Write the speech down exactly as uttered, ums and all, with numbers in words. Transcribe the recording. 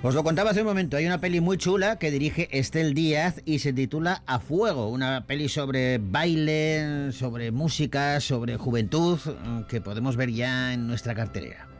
Os lo contaba hace un momento, hay una peli muy chula que dirige Estel Díaz y se titula A Fuego, una peli sobre baile, sobre música, sobre juventud, que podemos ver ya en nuestra cartelera.